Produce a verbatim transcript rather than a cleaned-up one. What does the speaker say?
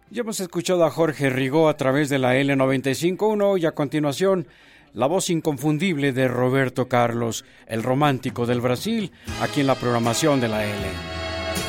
Ya hemos escuchado a Jorge Rigo a través de la L noventa y cinco punto uno y a continuación la voz inconfundible de Roberto Carlos, el romántico del Brasil, aquí en la programación de la L.